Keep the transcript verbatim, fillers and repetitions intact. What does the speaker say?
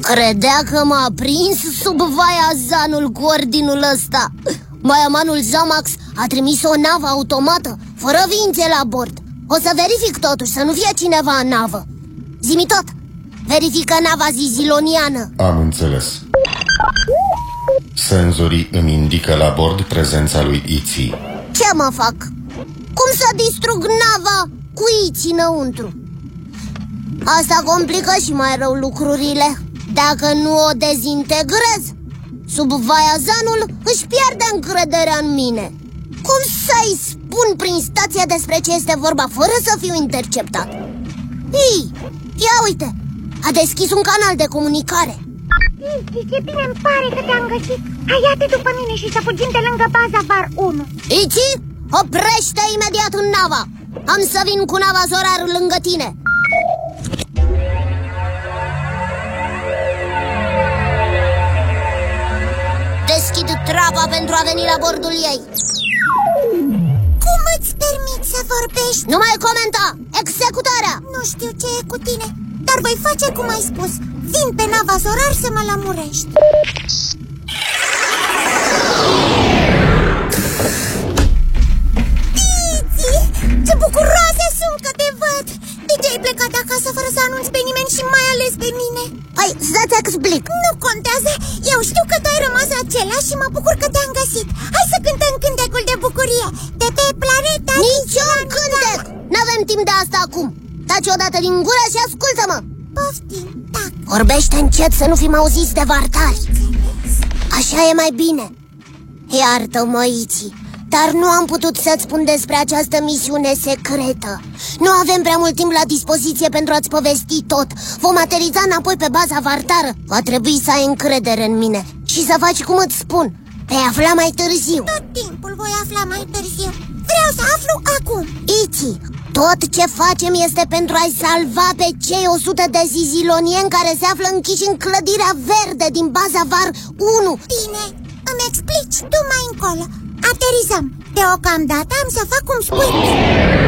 Credea că m-a prins sub vaiazanul cu ordinul ăsta. Baiamanul Zamax a trimis o navă automată, fără ființe la bord. O să verific totuși, să nu fie cineva în navă. Zi-mi tot, verifică nava ziziloniană. Am înțeles. Senzorii îmi indică la bord prezența lui Iții. Ce mă fac? Cum să distrug nava cu Iții înăuntru? Asta complică și mai rău lucrurile. Dacă nu o dezintegrez, sub vaiazanul își pierde încrederea în mine. Cum să-i spun prin stația despre ce este vorba fără să fiu interceptat? Ei, ia uite, a deschis un canal de comunicare. Iții, ce bine îmi pare că te-am găsit. Hai, ia-te după mine și să fugim de lângă baza VAR unu. Iții, oprește imediat în nava. Am să vin cu nava Zorar lângă tine. Deschid trapa pentru a veni la bordul ei. Cum îți permiți să vorbești? Nu mai comenta! Executarea! Nu știu ce e cu tine, dar voi face cum ai spus. Vin pe nava Zorar să mă lămurești. Iții, ce bucuroase sunt că te văd! De ce ai plecat acasă fără să anunți pe nimeni și mai ales pe mine? Hai, să-ți explic. Nu contează, eu știu că tu ai rămas același și mă bucur că te-am găsit. Hai să cântăm cântecul de bucurie de pe planeta... Niciun cântec! N-avem timp de asta acum. Taci odată din gură și ascultă-mă. Poftim, tac. Vorbește încet să nu fim auziți de vartari. Așa e mai bine. Iartă-mă, Iții, dar nu am putut să-ți spun despre această misiune secretă. Nu avem prea mult timp la dispoziție pentru a-ți povesti tot. Vom ateriza înapoi pe baza vartară. Va trebui să ai încredere în mine și să faci cum îți spun. Vei afla mai târziu. Tot timpul voi afla mai târziu. Vreau să aflu acum. Iții, tot ce facem este pentru a-i salva pe cei o sută de zizilonieni care se află închiși în clădirea verde din baza VAR unu. Bine, îmi explici tu mai încolo. Aterizăm. Deocamdată am să fac cum spui.